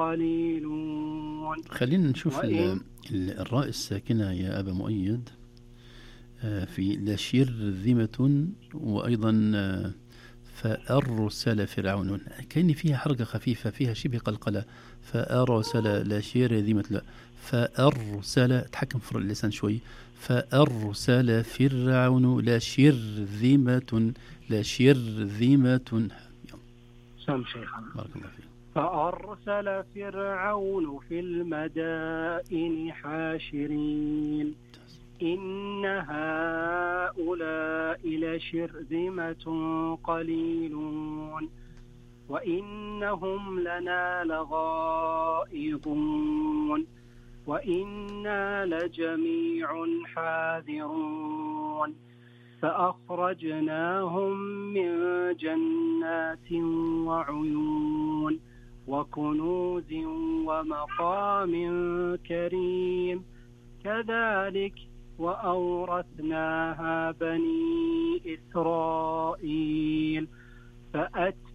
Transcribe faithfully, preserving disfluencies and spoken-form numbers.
قليلون. خلينا نشوف وإن الراء الساكنة يا أبا مؤيد في لا شرذمة، وأيضا فأرسل فرعون، كأن فيها حركة خفيفة، فيها شبه قلقلة. فأرسل لا شرذمة، لا فأرسل، تحكم في اللسان شوي. فأرسل فرعون لا شرذمة، لا شرذمة. سم شيخنا. بارك الله فيك. فأرسل فرعون في المدائن حاشرين إن هؤلاء لشرذمة قليلون وإنهم لنا لغائظون وإنا لجميع حاذرون فأخرجناهم من جنات وعيون وكنوز ومقام كريم كذلك وأورثناها بني إسرائيل فأت